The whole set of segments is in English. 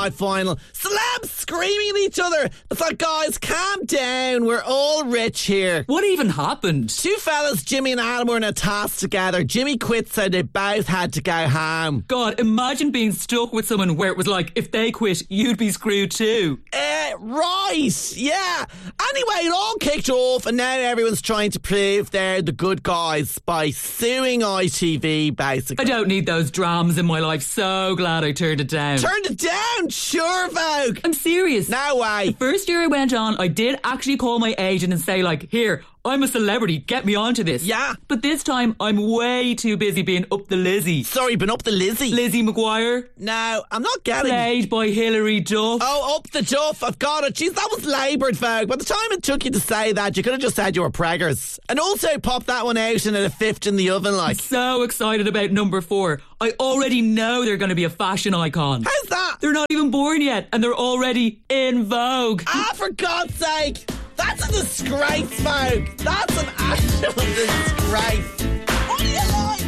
Night final. Celebs screaming at each other. It's like, guys, calm down. We're all rich here. What even happened? Two fellas, Jimmy and Adam, were in a task together. Jimmy quit, so they both had to go home. God, imagine being stuck with someone where it was like, if they quit, you'd be screwed too. Right, yeah. Anyway, it all kicked off, and now everyone's trying to prove they're the good guys by suing ITV, basically. I don't need those dramas in my life. So glad I turned it down. Turned it down? Sure, Vogue. I'm serious. No way. The first year I went on, I did actually call my agent and say, like, here, I'm a celebrity, get me onto this. Yeah. But this time, I'm way too busy being up the Lizzie. Sorry, been up the Lizzie? Lizzie McGuire. No, I'm not getting it. Played by Hilary Duff. Oh, up the Duff, I've got it. Jeez, that was laboured, Vogue. By the time it took you to say that, you could have just said you were preggers. And also pop that one out and at a fifth in the oven, like. So excited about number 4. I already know they're going to be a fashion icon. How's that? They're not even born yet, and they're already in Vogue. Ah, for God's sake. That's a disgrace, Vogue. That's an actual disgrace. What do you like?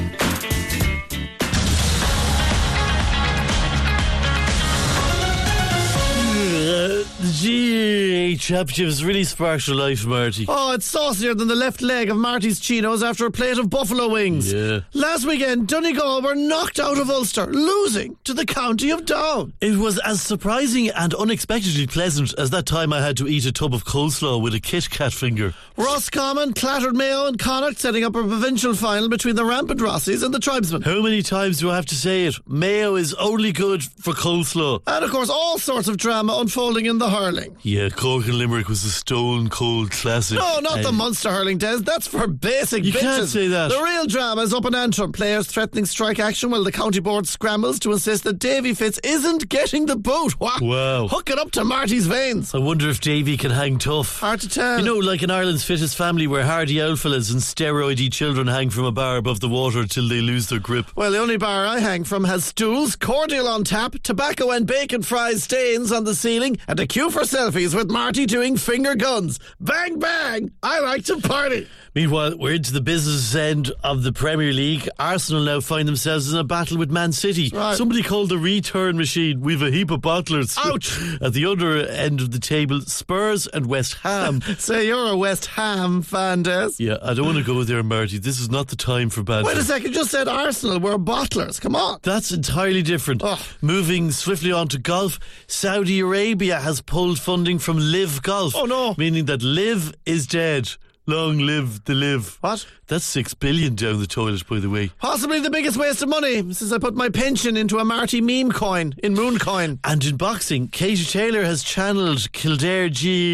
The GAA Championship has really sparked your life, Marty. Oh, it's saucier than the left leg of Marty's chinos after a plate of buffalo wings. Yeah. Last weekend, Donegal were knocked out of Ulster, losing to the county of Down. It was as surprising and unexpectedly pleasant as that time I had to eat a tub of coleslaw with a Kit Kat finger. Roscommon clattered Mayo and Connacht, setting up a provincial final between the rampant Rossies and the Tribesmen. How many times do I have to say it? Mayo is only good for coleslaw. And of course, all sorts of drama unfolding in the hurling. Yeah, Cork and Limerick was a stone cold classic. No, not the Munster hurling, Des. That's for basic You bitches. can't say that. The real drama is up in Antrim. Players threatening strike action while the county board scrambles to insist that Davy Fitz isn't getting the boot. Wow. Hook it up to Marty's veins. I wonder if Davy can hang tough. Hard to tell. You know, like in Ireland's Fittest Family, where hardy oldfellas and steroidy children hang from a bar above the water till they lose their grip. Well, the only bar I hang from has stools, cordial on tap, tobacco and bacon fries stains on the ceiling, and a queue for selfies with Marty doing finger guns. Bang, bang! I like to party. Meanwhile, we're into the business end of the Premier League. Arsenal now find themselves in a battle with Man City. Right. Somebody called the return machine. We've a heap of bottlers. Ouch! At the other end of the table, Spurs and West Ham. Say you're a West Ham fan, Des. Yeah, I don't want to go there, Marty. This is not the time for banter. Wait a second, you just said Arsenal were bottlers. Come on. That's entirely different. Oh. Moving swiftly on to golf, Saudi Arabia has pulled funding from Live Golf. Oh, no. Meaning that Live is dead. Long live the Live. What? That's 6 billion down the toilet, by the way. Possibly the biggest waste of money since I put my pension into a Marty meme coin in Mooncoin. And in boxing, Katie Taylor has channeled Kildare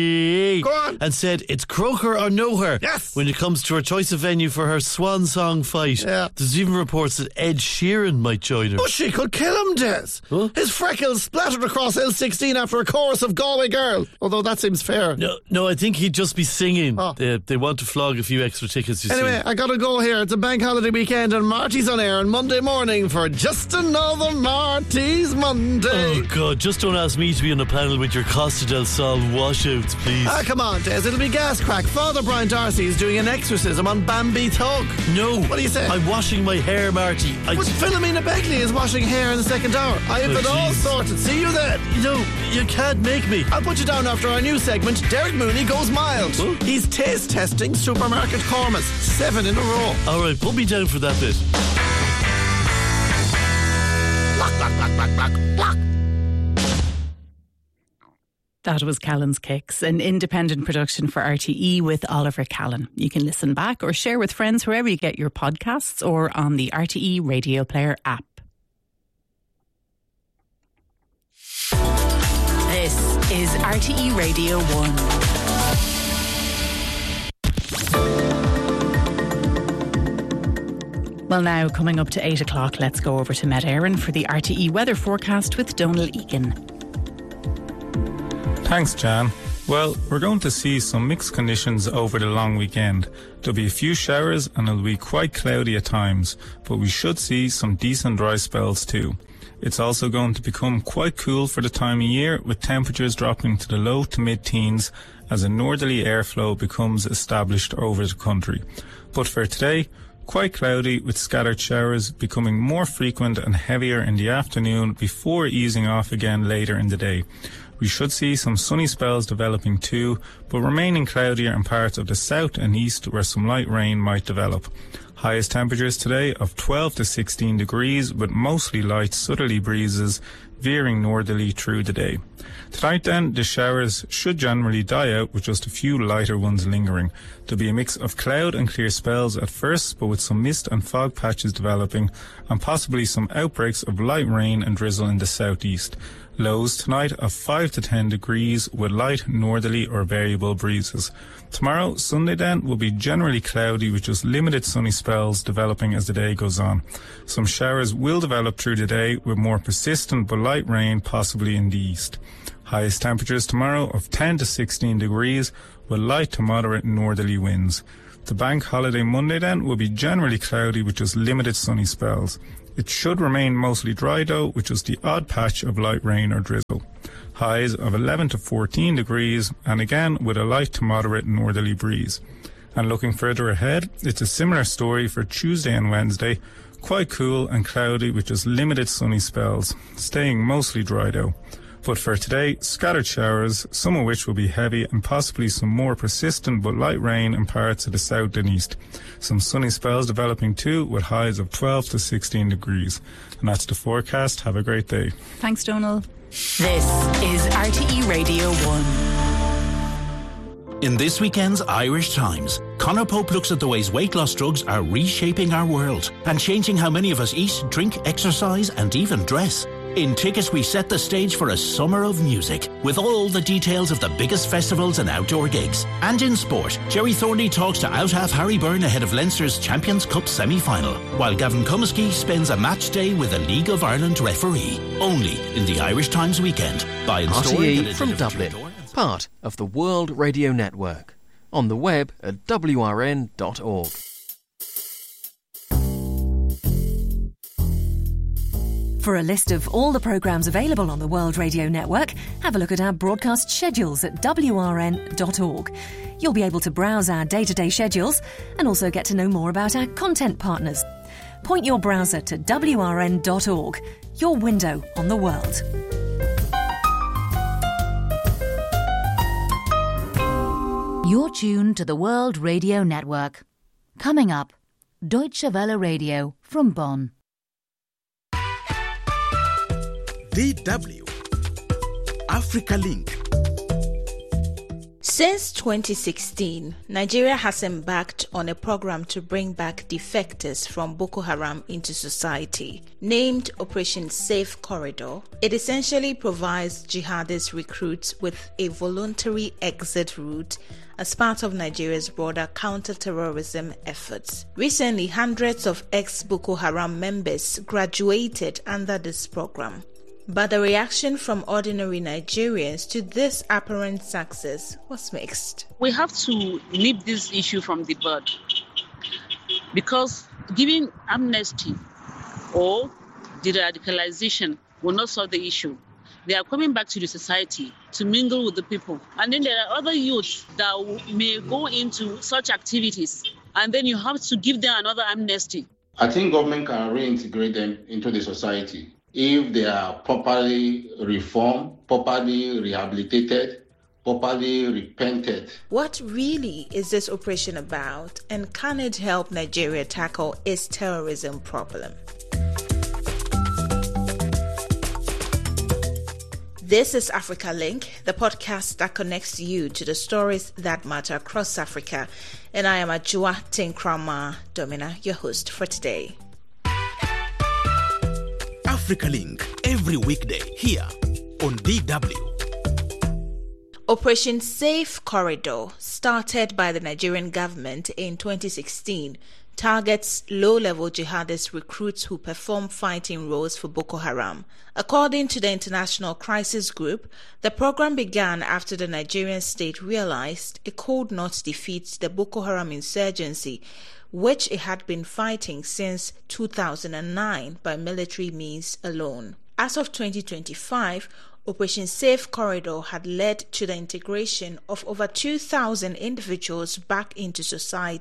GAA Go on. and said it's Croker or nowhere Yes. when it comes to her choice of venue for her swan song fight. Yeah. There's even reports that Ed Sheeran might join her. But she could kill him, Des. Huh? His freckles splattered across L16 after a chorus of Galway Girl. Although that seems fair. No, I think he'd just be singing. Oh. They want to flog a few extra tickets, you see. Anyway, I gotta go here. It's a bank holiday weekend and Marty's on air on Monday morning for just another Marty's Monday. Oh, God, just don't ask me to be on a panel with your Costa del Sol washouts, please. Ah, come on, Des. It'll be gas crack. Father Brian Darcy is doing an exorcism on Bambi Thug. No. What do you say? I'm washing my hair, Marty. But Philomena Beckley is washing hair in the second hour. I have it all jeez. sorted. See you then. No, you can't make me. I'll put you down after our new segment, Derek Mooney Goes Mild. Huh? He's taste testing supermarket kormas, 7 in a row. All right, put me down for that bit. Block, block, block, block, block, block. That was Callan's Kicks, an independent production for RTE with Oliver Callan. You can listen back or share with friends wherever you get your podcasts or on the RTE Radio Player app. This is RTE Radio 1. Well, now, coming up to 8 o'clock, let's go over to Met Éireann for the RTE weather forecast with Donal Egan. Thanks, Jan. Well, we're going to see some mixed conditions over the long weekend. There'll be a few showers and it'll be quite cloudy at times, but we should see some decent dry spells too. It's also going to become quite cool for the time of year, with temperatures dropping to the low to mid-teens as a northerly airflow becomes established over the country. But for today, Quite cloudy with scattered showers becoming more frequent and heavier in the afternoon before easing off again later in the day. We should see some sunny spells developing too, but remaining cloudier in parts of the south and east where some light rain might develop. Highest temperatures today of 12 to 16 degrees with mostly light southerly breezes veering northerly through the day. Tonight then, the showers should generally die out with just a few lighter ones lingering. There'll be a mix of cloud and clear spells at first, but with some mist and fog patches developing and possibly some outbreaks of light rain and drizzle in the southeast. Lows tonight of 5 to 10 degrees with light northerly or variable breezes. Tomorrow, Sunday then, will be generally cloudy with just limited sunny spells developing as the day goes on. Some showers will develop through the day with more persistent but light rain possibly in the east. Highest temperatures tomorrow of 10 to 16 degrees with light to moderate northerly winds. The bank holiday Monday then will be generally cloudy with just limited sunny spells. It should remain mostly dry though, with just the odd patch of light rain or drizzle. Highs of 11 to 14 degrees and again with a light to moderate northerly breeze. And looking further ahead, it's a similar story for Tuesday and Wednesday. Quite cool and cloudy with just limited sunny spells, staying mostly dry though. But for today, scattered showers, some of which will be heavy and possibly some more persistent but light rain in parts of the south and east. Some sunny spells developing too with highs of 12 to 16 degrees. And that's the forecast. Have a great day. Thanks, Donal. This is RTE Radio 1. In this weekend's Irish Times, Conor Pope looks at the ways weight loss drugs are reshaping our world and changing how many of us eat, drink, exercise and even dress. In Tickets, we set the stage for a summer of music with all the details of the biggest festivals and outdoor gigs. And in sport, Jerry Thornley talks to out-half Harry Byrne ahead of Leinster's Champions Cup semi-final, while Gavin Cummiskey spends a match day with a League of Ireland referee. Only in the Irish Times weekend. Buy in store. RTE from Dublin, part of the World Radio Network. On the web at wrn.org. For a list of all the programmes available on the World Radio Network, have a look at our broadcast schedules at wrn.org. You'll be able to browse our day-to-day schedules and also get to know more about our content partners. Point your browser to wrn.org, your window on the world. You're tuned to the World Radio Network. Coming up, Deutsche Welle Radio from Bonn. DW Africa Link. Since 2016, Nigeria has embarked on a program to bring back defectors from Boko Haram into society. Named Operation Safe Corridor, it essentially provides jihadist recruits with a voluntary exit route as part of Nigeria's broader counter-terrorism efforts. Recently, hundreds of ex-Boko Haram members graduated under this program. But the reaction from ordinary Nigerians to this apparent success was mixed. We have to nip this issue from the bud, because giving amnesty or de-radicalization will not solve the issue. They are coming back to the society to mingle with the people. And then there are other youths that may go into such activities, and then you have to give them another amnesty. I think government can reintegrate them into the society if they are properly reformed, properly rehabilitated, properly repented. What really is this operation about, and can it help Nigeria tackle its terrorism problem? This is Africa Link, the podcast that connects you to the stories that matter across Africa. And I am Ajua Tinkrama Domina, your host for today. Africa Link, every weekday here on DW. Operation Safe Corridor, started by the Nigerian government in 2016, targets low-level jihadist recruits who perform fighting roles for Boko Haram. According to the International Crisis Group, the program began after the Nigerian state realized it could not defeat the Boko Haram insurgency, which it had been fighting since 2009 by military means alone. As of 2025, Operation Safe Corridor had led to the integration of over 2,000 individuals back into society.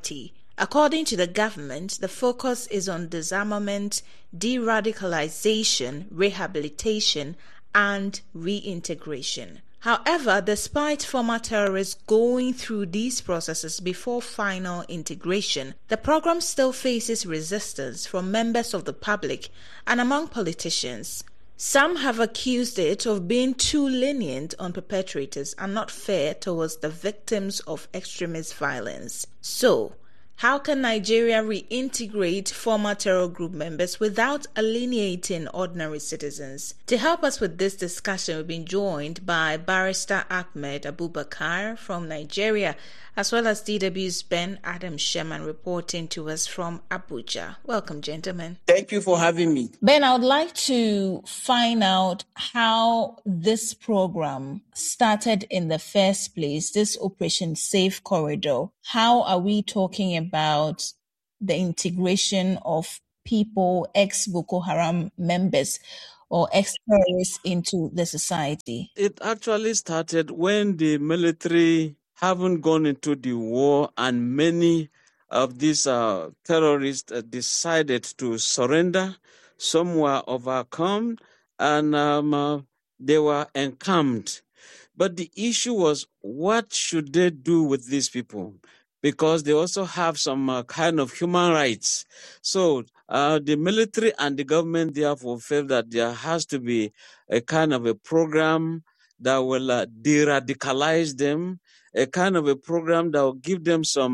According to the government, the focus is on disarmament, de-radicalization, rehabilitation, and reintegration. However, despite former terrorists going through these processes before final integration, the program still faces resistance from members of the public and among politicians. Some have accused it of being too lenient on perpetrators and not fair towards the victims of extremist violence. So, how can Nigeria reintegrate former terror group members without alienating ordinary citizens? To help us with this discussion, we've been joined by Barrister Ahmed Abubakar from Nigeria, as well as DW's Ben Adam Sherman reporting to us from Abuja. Welcome, gentlemen. Thank you for having me. Ben, I would like to find out how this program started in the first place, this Operation Safe Corridor. How are we talking about the integration of people, ex-Boko Haram members or ex-terrorists into the society? It actually started when the military haven't gone into the war and many of these terrorists decided to surrender. Some were overcome and they were encamped. But the issue was, what should they do with these people? Because they also have some kind of human rights. So the military and the government therefore felt that there has to be a kind of a program that will de-radicalize them, a kind of a program that will give them some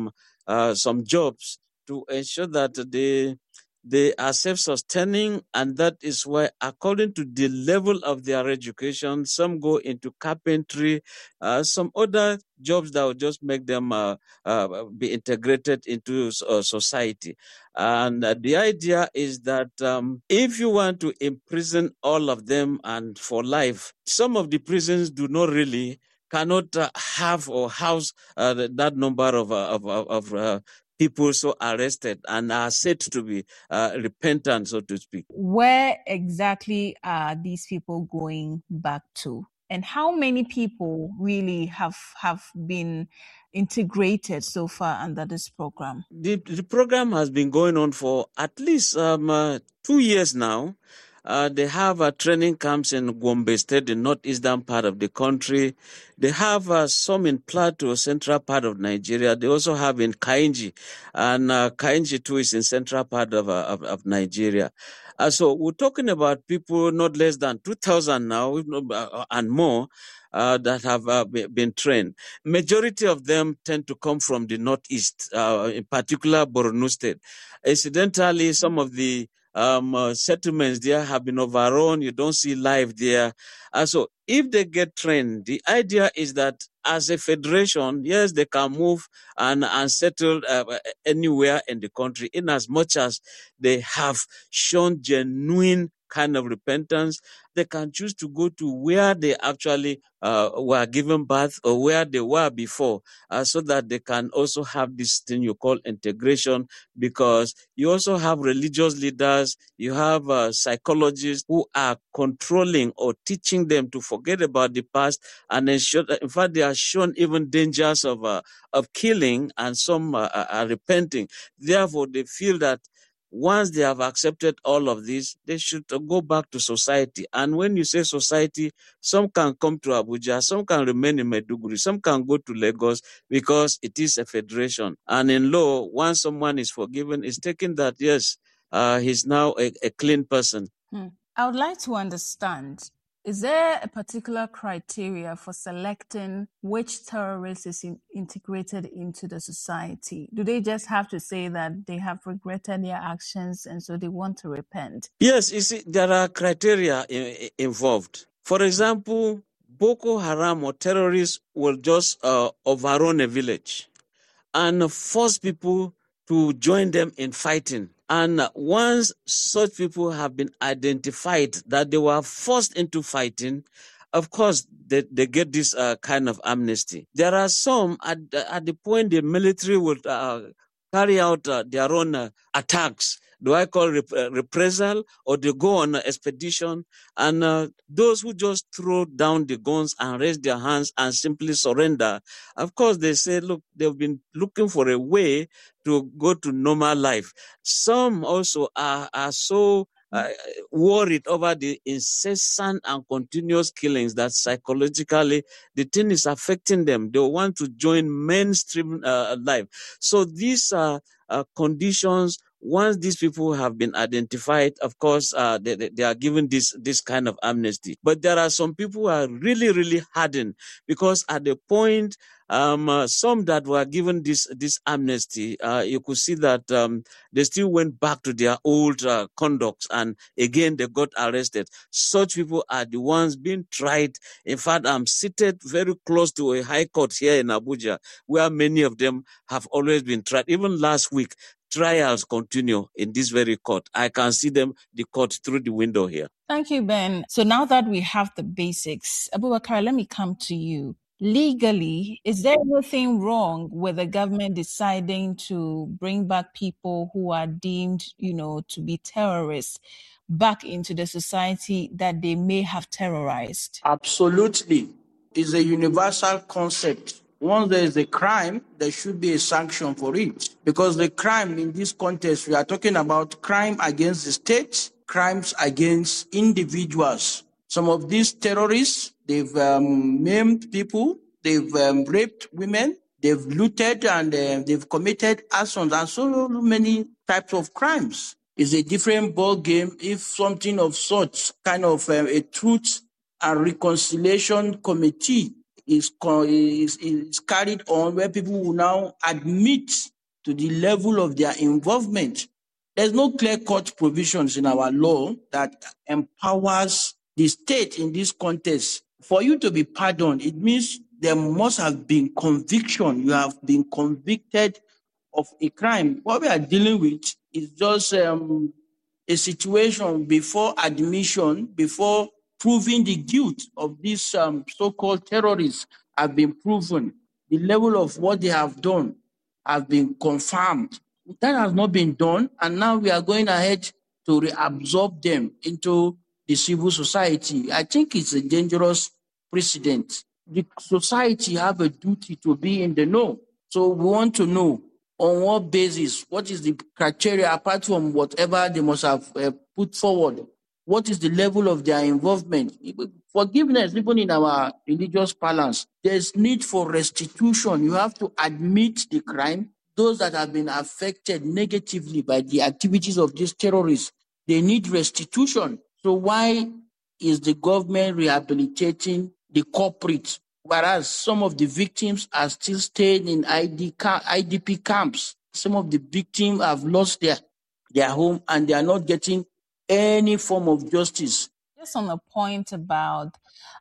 jobs to ensure that they are self-sustaining, and that is why, according to the level of their education, some go into carpentry, some other jobs that will just make them be integrated into society. And the idea is that if you want to imprison all of them and for life, some of the prisons cannot have or house that number of people so arrested and are said to be repentant, so to speak. Where exactly are these people going back to? And how many people really have been integrated so far under this program? The program has been going on for at least 2 years now. They have training camps in Gombe State, the northeastern part of the country. They have some in Plateau, central part of Nigeria. They also have in Kainji, and Kainji too is in central part of Nigeria. So we're talking about people not less than 2,000 now and more that have been trained. Majority of them tend to come from the northeast, in particular Borno State. Incidentally, some of the settlements there have been overrun. You don't see life there. So if they get trained, the idea is that as a federation, yes, they can move and settle anywhere in the country, in as much as they have shown genuine kind of repentance. They can choose to go to where they actually were given birth or where they were before, so that they can also have this thing you call integration, because you also have religious leaders, you have psychologists who are controlling or teaching them to forget about the past and ensure that, in fact, they are shown even dangers of killing, and some are repenting. Therefore, they feel that once they have accepted all of this, they should go back to society. And when you say society, some can come to Abuja, some can remain in Maiduguri, some can go to Lagos, because it is a federation. And in law, once someone is forgiven, it's taken that, yes, he's now a clean person. I would like to understand, is there a particular criteria for selecting which terrorist is integrated into the society? Do they just have to say that they have regretted their actions and so they want to repent? Yes, you see, there are criteria involved. For example, Boko Haram or terrorists will just overrun a village and force people to join them in fighting. And once such people have been identified that they were forced into fighting, of course, they get this kind of amnesty. There are some, at the point the military will carry out their own attacks do I call reprisal, or they go on an expedition, and those who just throw down the guns and raise their hands and simply surrender, of course they say, look, they've been looking for a way to go to normal life. Some also are so worried over the incessant and continuous killings that psychologically the thing is affecting them. They want to join mainstream life. So these conditions, once these people have been identified, of course, they are given this kind of amnesty. But there are some people who are really, really hardened, because at the point, some that were given this amnesty, you could see that they still went back to their old conducts, and again they got arrested. Such people are the ones being tried. In fact, I'm seated very close to a high court here in Abuja, where many of them have always been tried. Even last week, trials continue in this very court. I can see the court through the window here. Thank you, Ben. So now that we have the basics, Abubakar, let me come to you. Legally, is there anything wrong with the government deciding to bring back people who are deemed, to be terrorists back into the society that they may have terrorized? Absolutely. It's a universal concept. Once there is a crime, there should be a sanction for it. Because the crime in this context, we are talking about crime against the state, crimes against individuals. Some of these terrorists, they've maimed people, they've raped women, they've looted, and they've committed arson and so many types of crimes. It's a different ball game if something of such kind of a truth and reconciliation committee is carried on, where people will now admit to the level of their involvement. There's no clear-cut provisions in our law that empowers the state in this context. For you to be pardoned, it means there must have been conviction. You have been convicted of a crime. What we are dealing with is just a situation before admission, before proving the guilt of these so-called terrorists have been proven. The level of what they have done have been confirmed. That has not been done, and now we are going ahead to reabsorb them into the civil society. I think it's a dangerous precedent. The society have a duty to be in the know. So we want to know on what basis, what is the criteria, apart from whatever they must have put forward, what is the level of their involvement? Forgiveness, even in our religious parlance, there's need for restitution. You have to admit the crime. Those that have been affected negatively by the activities of these terrorists, they need restitution. So why is the government rehabilitating the culprits, whereas some of the victims are still staying in IDP camps? Some of the victims have lost their home and they are not getting any form of justice. Just on the point about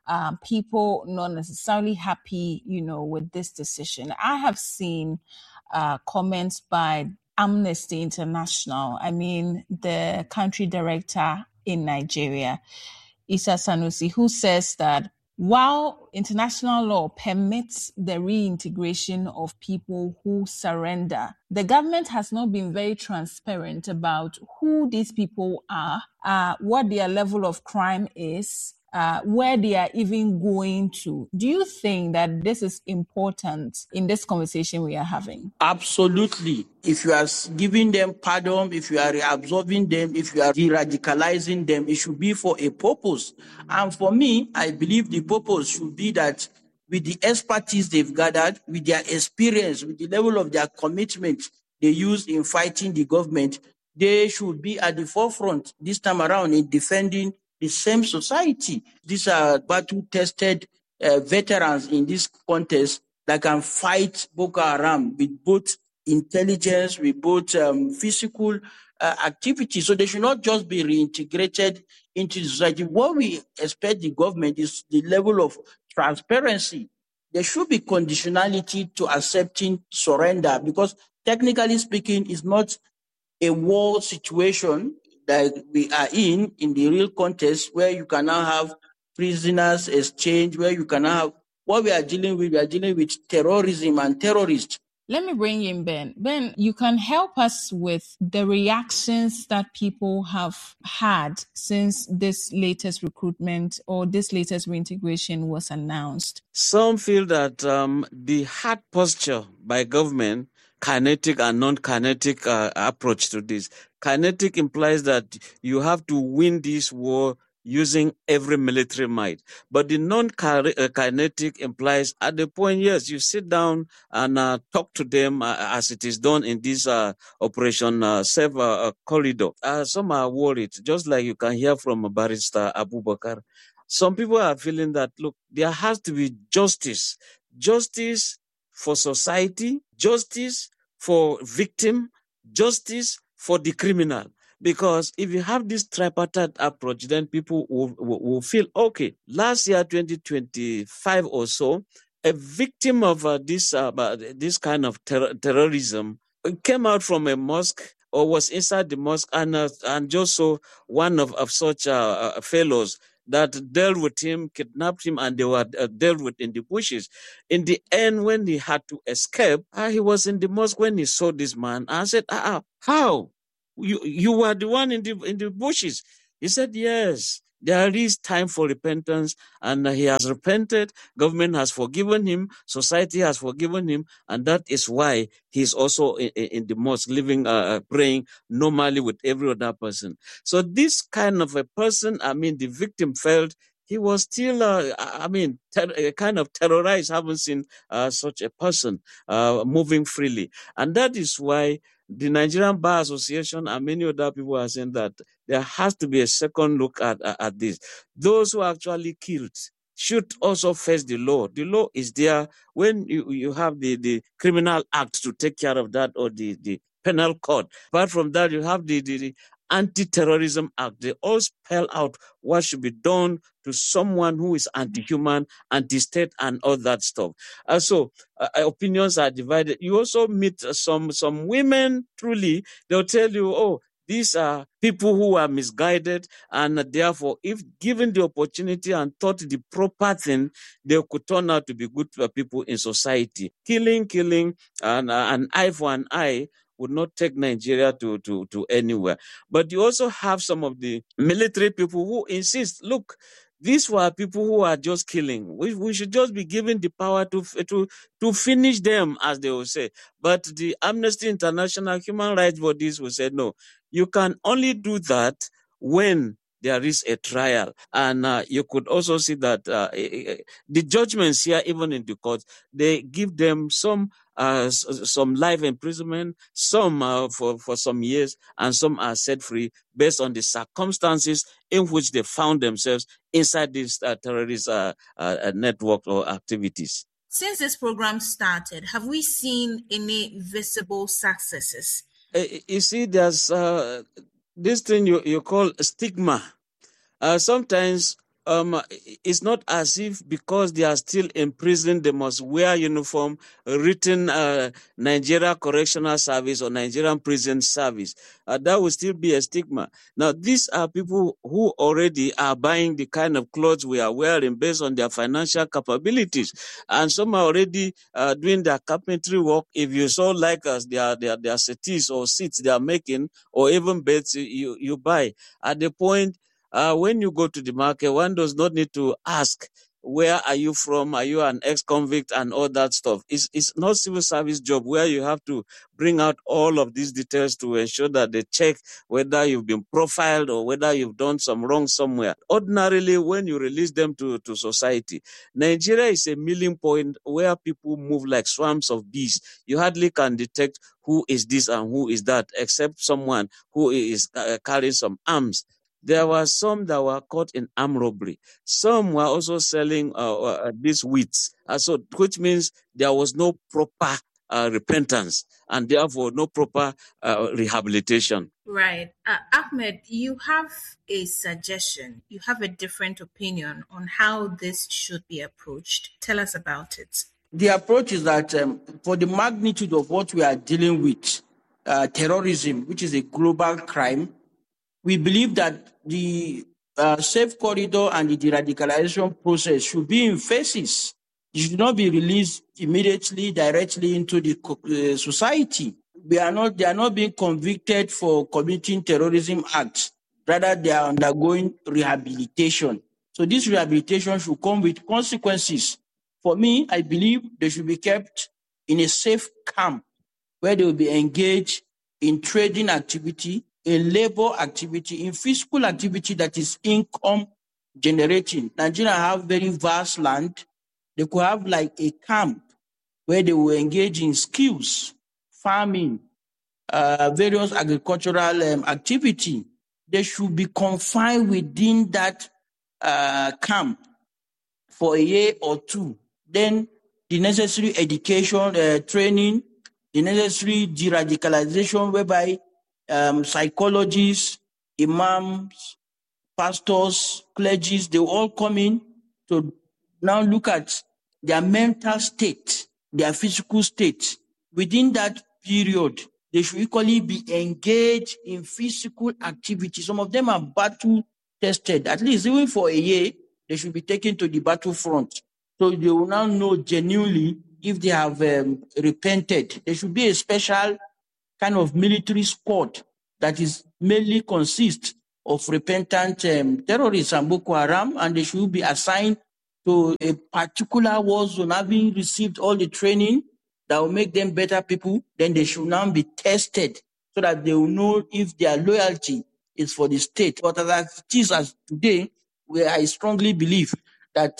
people not necessarily happy, with this decision, I have seen comments by Amnesty International. I mean, the country director in Nigeria, Isa Sanusi, who says that while international law permits the reintegration of people who surrender, the government has not been very transparent about who these people are, what their level of crime is, where they are even going to. Do you think that this is important in this conversation we are having? Absolutely. If you are giving them pardon, if you are reabsorbing them, if you are de-radicalizing them, it should be for a purpose. And for me, I believe the purpose should be that with the expertise they've gathered, with their experience, with the level of their commitment they use in fighting the government, they should be at the forefront this time around in defending the same society. These are battle-tested veterans in this contest that can fight Boko Haram with both intelligence, with both physical activity. So they should not just be reintegrated into the society. What we expect the government is the level of transparency. There should be conditionality to accepting surrender, because technically speaking, it's not a war situation that we are in the real context, where you can now have prisoners exchange, where you can have what we are dealing with terrorism and terrorists. Let me bring in Ben. Ben, you can help us with the reactions that people have had since this latest recruitment or this latest reintegration was announced. Some feel that the hard posture by government, kinetic and non-kinetic approach to this. Kinetic implies that you have to win this war using every military might. But the non-kinetic implies at the point, yes, you sit down and talk to them as it is done in this Operation Safe Corridor. Some are worried, just like you can hear from Barrister Abubakar. Some people are feeling that, look, there has to be justice. Justice for society, justice for victim, justice for the criminal. Because if you have this tripartite approach, then people will feel, okay, last year, 2025 or so, a victim of this kind of terrorism came out from a mosque or was inside the mosque and just saw one of such fellows that dealt with him, kidnapped him, and they were dealt with in the bushes. In the end, when he had to escape, he was in the mosque when he saw this man. I said, how? You were the one in the bushes. He said, yes, there is time for repentance, and he has repented. Government has forgiven him. Society has forgiven him, and that is why he's also in the mosque, living, praying normally with every other person. So this kind of a person, the victim felt he was still, kind of terrorized. Haven't seen such a person moving freely, and that is why the Nigerian Bar Association and many other people are saying that there has to be a second look at this. Those who actually killed should also face the law. The law is there when you have the criminal act to take care of that, or the penal code. Apart from that, you have the Anti-Terrorism Act. They all spell out what should be done to someone who is anti-human, anti-state, and all that stuff. So opinions are divided. You also meet some women, truly, they'll tell you, oh, these are people who are misguided, and therefore, if given the opportunity and taught the proper thing, they could turn out to be good people in society. Killing, and an eye for an eye would not take Nigeria to anywhere. But you also have some of the military people who insist, look, these were people who are just killing. We should just be given the power to finish them, as they will say. But the Amnesty International, human rights bodies will say, no, you can only do that when there is a trial. And you could also see that the judgments here, even in the court, they give them some life imprisonment, some for some years, and some are set free based on the circumstances in which they found themselves inside this terrorist network or activities. Since this program started, have we seen any visible successes? You see, there's this thing you call stigma. Sometimes it's not as if because they are still in prison, they must wear uniform written Nigeria Correctional Service or Nigerian Prison Service. That will still be a stigma. Now, these are people who already are buying the kind of clothes we are wearing based on their financial capabilities. And some are already doing their carpentry work. If you so like us, their settees or seats they are making, or even beds you buy. At the point, when you go to the market, one does not need to ask, where are you from? Are you an ex-convict and all that stuff? It's not civil service job where you have to bring out all of these details to ensure that they check whether you've been profiled or whether you've done some wrong somewhere. Ordinarily, when you release them to society, Nigeria is a melting point where people move like swarms of bees. You hardly can detect who is this and who is that, except someone who is carrying some arms. There were some that were caught in armed robbery. Some were also selling these wheats, which means there was no proper repentance and therefore no proper rehabilitation. Right. Ahmed, you have a suggestion. You have a different opinion on how this should be approached. Tell us about it. The approach is that for the magnitude of what we are dealing with, terrorism, which is a global crime, we believe that the safe corridor and the de-radicalization process should be in phases. You should not be released immediately, directly into the society. They are not being convicted for committing terrorism acts. Rather, they are undergoing rehabilitation. So this rehabilitation should come with consequences. For me, I believe they should be kept in a safe camp where they will be engaged in trading activity, in labor activity, in physical activity that is income generating. Nigeria have very vast land. They could have like a camp where they will engage in skills, farming, various agricultural activity. They should be confined within that camp for a year or two. Then the necessary education, training, the necessary de-radicalization whereby psychologists, imams, pastors, clergies, they all come in to now look at their mental state, their physical state. Within that period, they should equally be engaged in physical activity. Some of them are battle tested. At least even for a year, they should be taken to the battlefront. So they will now know genuinely if they have repented. There should be a special kind of military squad that is mainly consists of repentant terrorists and Boko Haram, and they should be assigned to a particular war zone, having received all the training that will make them better people. Then they should now be tested so that they will know if their loyalty is for the state. But as it is as today, where I strongly believe that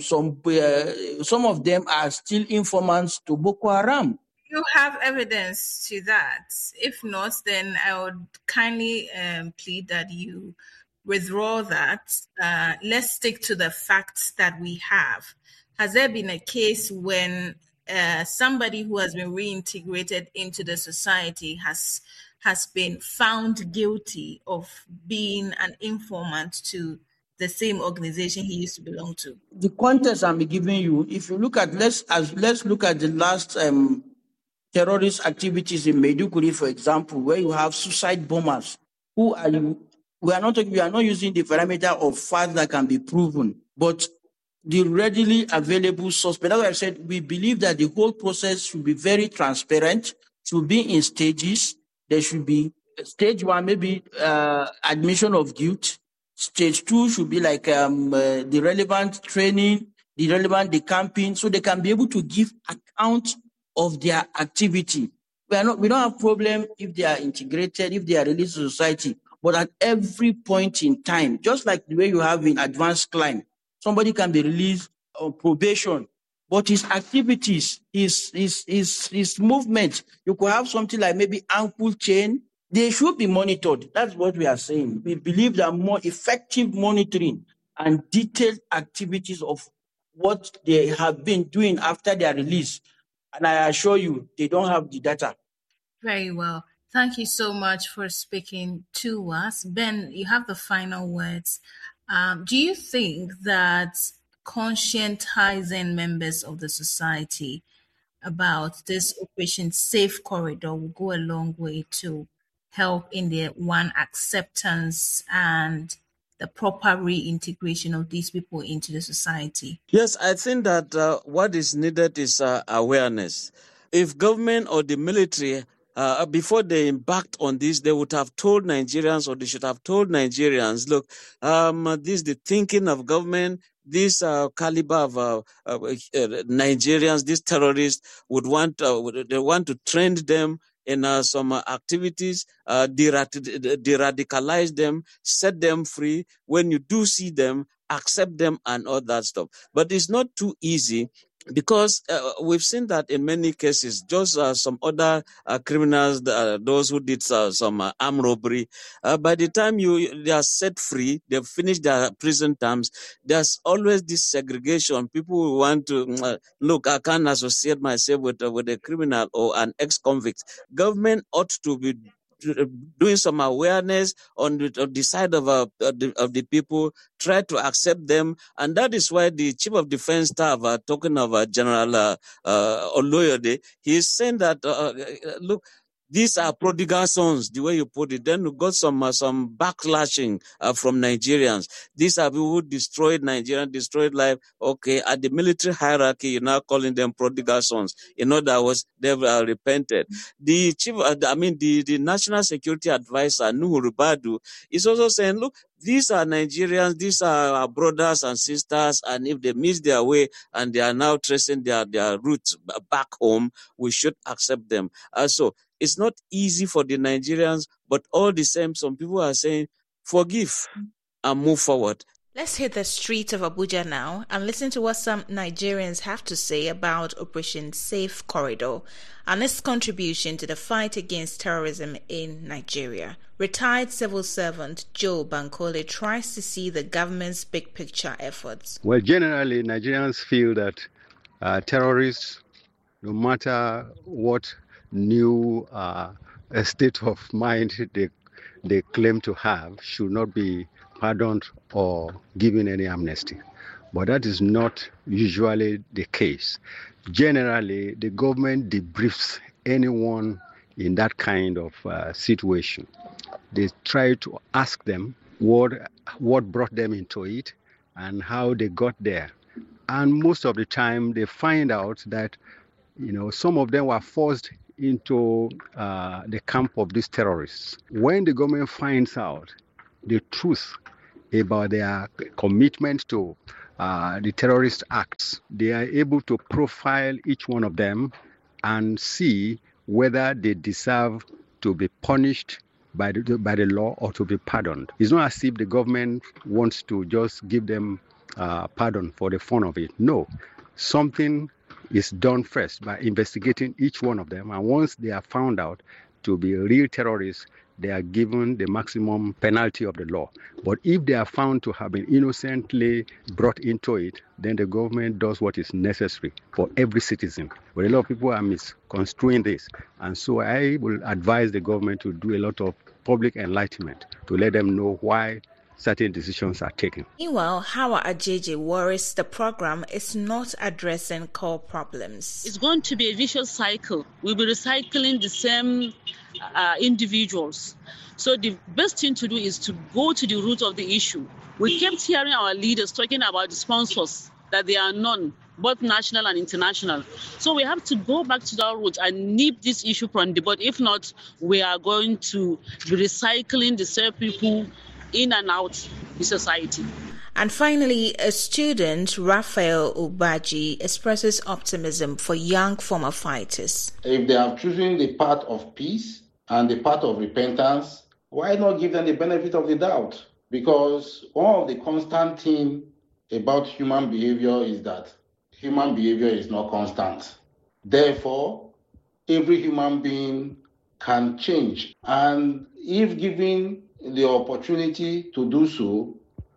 some of them are still informants to Boko Haram. You have evidence to that. If not, then I would kindly plead that you withdraw that. Let's stick to the facts that we have. Has there been a case when somebody who has been reintegrated into the society has been found guilty of being an informant to the same organization he used to belong to? The context I'm giving you, if you look at let's look at the last terrorist activities in Maiduguri, for example, where you have suicide bombers who are we are not using the parameter of facts that can be proven, but the readily available suspect. That's why I said we believe that the whole process should be very transparent, should be in stages. There should be stage one, maybe admission of guilt. Stage two should be like the relevant training, the relevant decamping, so they can be able to give account of their activity. We don't have problem if they are integrated, if they are released to society, but at every point in time, just like the way you have in advanced climb, somebody can be released on probation, but his activities, his movement, you could have something like maybe ankle chain. They should be monitored. That's what we are saying. We believe that more effective monitoring and detailed activities of what they have been doing after their release. And I assure you, they don't have the data. Very well. Thank you so much for speaking to us. Ben, you have the final words. Do you think that conscientizing members of the society about this Operation Safe Corridor will go a long way to help in the acceptance and the proper reintegration of these people into the society? Yes, I think that what is needed is awareness. If government or the military, before they embarked on this, they would have told Nigerians, or they should have told Nigerians, look, this is the thinking of government. This caliber of Nigerians, these terrorists would want to train them in some activities, de-radicalize them, set them free. When you do see them, accept them and all that stuff. But it's not too easy, because we've seen that in many cases, just some other criminals, those who did some armed robbery, by the time they are set free, they've finished their prison terms, there's always this segregation. People who want to, look, I can't associate myself with a criminal or an ex-convict. Government ought to be doing some awareness on the side of the people, try to accept them, and that is why the Chief of Defense Staff, talking of General Oloyede, he is saying that look, these are prodigal sons, the way you put it. Then we got some backlashing from Nigerians. These are people who destroyed Nigeria, destroyed life. Okay, at the military hierarchy, you're now calling them prodigal sons. In other words, they've repented. The chief, the National Security Advisor, Nuhu Ribadu, is also saying, look, these are Nigerians, these are our brothers and sisters, and if they miss their way and they are now tracing their roots back home, we should accept them. So it's not easy for the Nigerians, but all the same, some people are saying, forgive and move forward. Let's hit the streets of Abuja now and listen to what some Nigerians have to say about Operation Safe Corridor and its contribution to the fight against terrorism in Nigeria. Retired civil servant Joe Bankole tries to see the government's big picture efforts. Well, generally, Nigerians feel that terrorists, no matter what new state of mind they claim to have, should not be pardoned or given any amnesty. But that is not usually the case. Generally, the government debriefs anyone in that kind of situation. They try to ask them what brought them into it and how they got there. And most of the time, they find out that, some of them were forced into the camp of these terrorists. When the government finds out the truth about their commitment to the terrorist acts, they are able to profile each one of them and see whether they deserve to be punished by the law or to be pardoned. It's not as if the government wants to just give them pardon for the fun of it. No, something is done first by investigating each one of them, and once they are found out to be real terrorists, they are given the maximum penalty of the law. But if they are found to have been innocently brought into it, then the government does what is necessary for every citizen. But a lot of people are misconstruing this. And so I will advise the government to do a lot of public enlightenment to let them know why certain decisions are taken. Meanwhile, Hawa Ajeje worries the program is not addressing core problems. It's going to be a vicious cycle. We'll be recycling the same individuals. So the best thing to do is to go to the root of the issue. We kept hearing our leaders talking about the sponsors, that they are none, both national and international. So we have to go back to that root and nip this issue from the bud. If not, we are going to be recycling the same people in and out the society. And finally, a student, Raphael Ubaji, expresses optimism for young former fighters. If they have chosen the path of peace and the path of repentance, why not give them the benefit of the doubt? Because one of the constant things about human behavior is that human behavior is not constant. Therefore, every human being can change. And if given the opportunity to do so,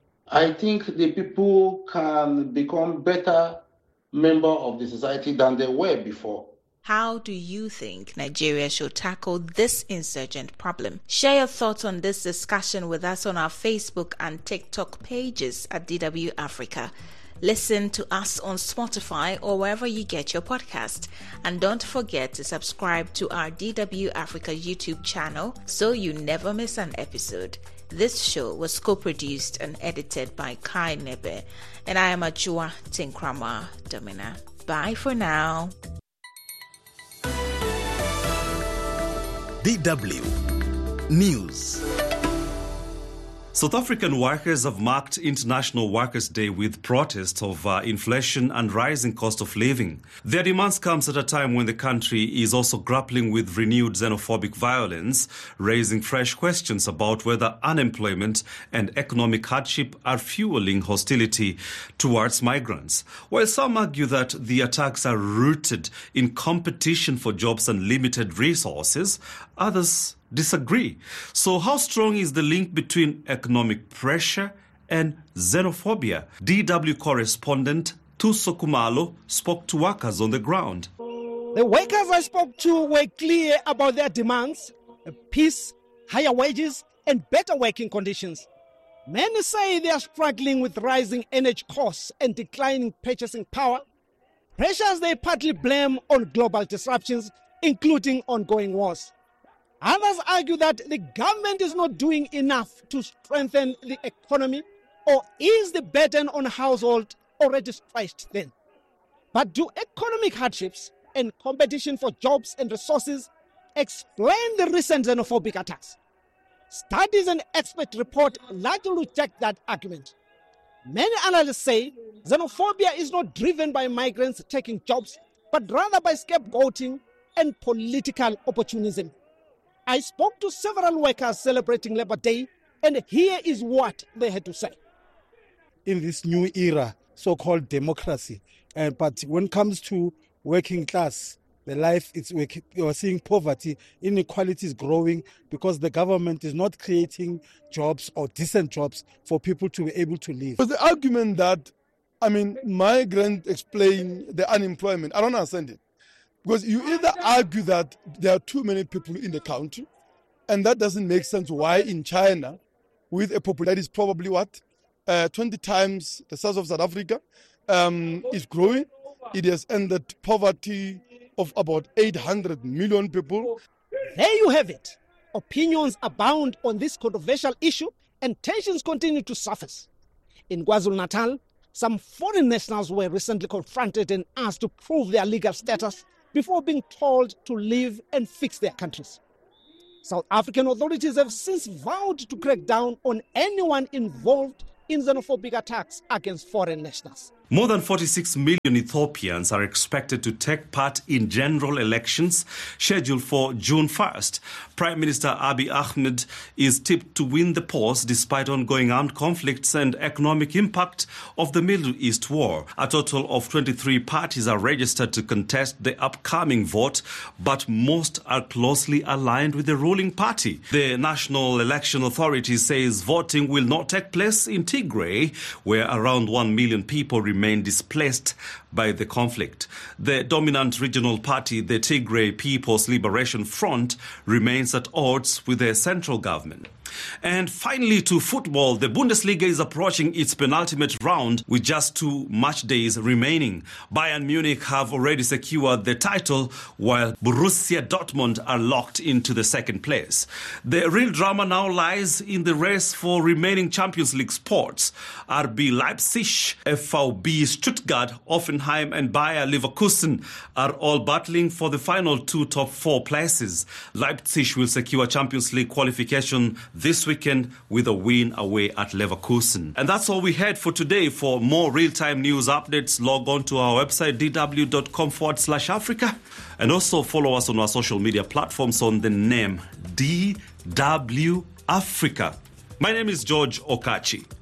I think the people can become better members of the society than they were before. How do you think Nigeria should tackle this insurgent problem? Share your thoughts on this discussion with us on our Facebook and TikTok pages at DW Africa. Listen to us on Spotify or wherever you get your podcast. And don't forget to subscribe to our DW Africa YouTube channel so you never miss an episode. This show was co-produced and edited by Kai Nebe, and I am Ajua Tinkrama Domina. Bye for now. DW News. South African workers have marked International Workers' Day with protests of inflation and rising cost of living. Their demands comes at a time when the country is also grappling with renewed xenophobic violence, raising fresh questions about whether unemployment and economic hardship are fueling hostility towards migrants. While some argue that the attacks are rooted in competition for jobs and limited resources, others disagree. So how strong is the link between economic pressure and xenophobia? DW correspondent Tuso Kumalo spoke to workers on the ground. The workers I spoke to were clear about their demands: peace, higher wages, and better working conditions. Many say they are struggling with rising energy costs and declining purchasing power, pressures they partly blame on global disruptions, including ongoing wars. Others argue that the government is not doing enough to strengthen the economy, or is the burden on households already stretched thin? But do economic hardships and competition for jobs and resources explain the recent xenophobic attacks? Studies and expert report largely reject that argument. Many analysts say xenophobia is not driven by migrants taking jobs, but rather by scapegoating and political opportunism. I spoke to several workers celebrating Labour Day, and here is what they had to say. In this new era, so-called democracy, but when it comes to working class, the life is working. You are seeing poverty, inequality is growing because the government is not creating jobs or decent jobs for people to be able to live. But the argument that, migrants explain the unemployment, I don't understand it. Because you either argue that there are too many people in the country, and that doesn't make sense why in China, with a population that is probably 20 times the size of South Africa, is growing. It has ended poverty of about 800 million people. There you have it. Opinions abound on this controversial issue, and tensions continue to surface. In KwaZulu-Natal, some foreign nationals were recently confronted and asked to prove their legal status before being told to leave and fix their countries. South African authorities have since vowed to crack down on anyone involved in xenophobic attacks against foreign nationals. More than 46 million Ethiopians are expected to take part in general elections scheduled for June 1st. Prime Minister Abiy Ahmed is tipped to win the post despite ongoing armed conflicts and economic impact of the Middle East war. A total of 23 parties are registered to contest the upcoming vote, but most are closely aligned with the ruling party. The National Election Authority says voting will not take place in Tigray, where around 1 million people remain displaced by the conflict. The dominant regional party, the Tigray People's Liberation Front, remains at odds with the central government. And finally, to football, the Bundesliga is approaching its penultimate round with just 2 match days remaining. Bayern Munich have already secured the title, while Borussia Dortmund are locked into the second place. The real drama now lies in the race for remaining Champions League spots. RB Leipzig, VfB Stuttgart, Hoffenheim and Bayer Leverkusen are all battling for the final 2 top 4 places. Leipzig will secure Champions League qualification this weekend with a win away at Leverkusen. And that's all we had for today. For more real-time news updates, log on to our website dw.com/Africa, and also follow us on our social media platforms on the name DW Africa. My name is George Okachi.